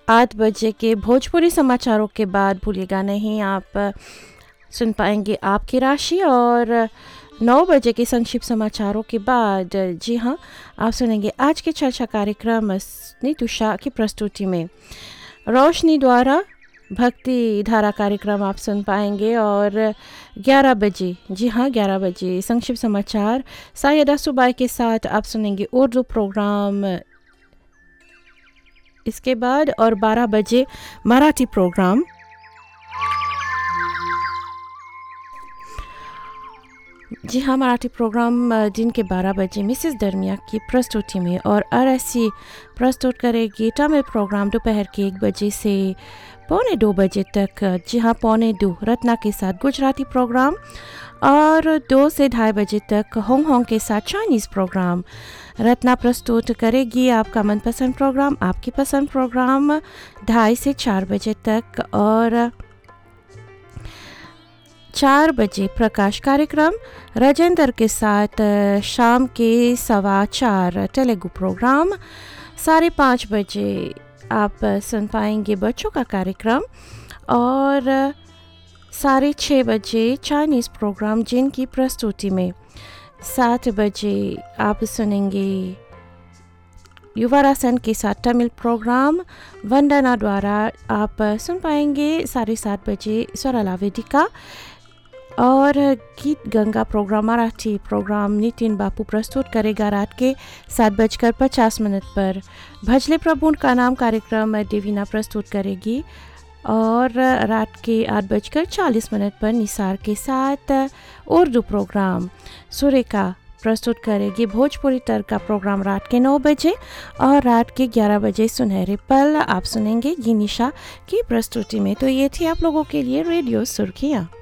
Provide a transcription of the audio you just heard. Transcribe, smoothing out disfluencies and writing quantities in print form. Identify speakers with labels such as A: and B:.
A: 8 बजे के भोजपुरी समाचारों के बाद भूलिएगा नहीं, आप सुन पाएंगे आपकी राशि। और 9 बजे के संक्षिप्त समाचारों के बाद जी हाँ, आप सुनेंगे आज के चर्चा कार्यक्रम नीतू शाह की प्रस्तुति में। रोशनी द्वारा भक्ति धारा कार्यक्रम आप सुन पाएंगे। और 11 बजे, जी हाँ 11 बजे संक्षिप्त समाचार सायदा सुबाई के साथ आप सुनेंगे उर्दू प्रोग्राम। इसके बाद और 12 बजे मराठी प्रोग्राम। जी हाँ, मराठी प्रोग्राम दिन के 12 बजे मिसेस दरमिया की प्रस्तुति में। और RSC प्रस्तुत करेगी तमिल प्रोग्राम दोपहर के 1 बजे से 1:45 बजे तक। जी हाँ, 1:45 रत्ना के साथ गुजराती प्रोग्राम। और 2 से 2:30 बजे तक होंग के साथ चाइनीज़ प्रोग्राम। रत्ना प्रस्तुत करेगी आपका मनपसंद प्रोग्राम, आपकी पसंद प्रोग्राम 2:30 से 4 बजे तक। और 4 बजे प्रकाश कार्यक्रम राजेंद्र के साथ शाम के 4:15 तेलुगु प्रोग्राम। 5:30 बजे आप सुन पाएंगे बच्चों का कार्यक्रम। और 6:30 बजे चाइनीज़ प्रोग्राम जिनकी प्रस्तुति में। 7 बजे आप सुनेंगे युवरासन के साथ तमिल प्रोग्राम। वंदना द्वारा आप सुन पाएंगे 7:30 बजे स्वरला वेदिका। और गीत गंगा प्रोग्राम मराठी प्रोग्राम नितिन बापू प्रस्तुत करेगा रात के 7:50 पर। भजले प्रभु का नाम कार्यक्रम देवीना प्रस्तुत करेगी। और रात के 8:40 पर निसार के साथ उर्दू प्रोग्राम सुरेखा प्रस्तुत करेगी। भोजपुरी तड़का प्रोग्राम रात के 9 बजे। और रात के 11 बजे सुनहरे पल आप सुनेंगे गिनिशा की प्रस्तुति में। तो ये थी आप लोगों के लिए रेडियो सुर्खियाँ।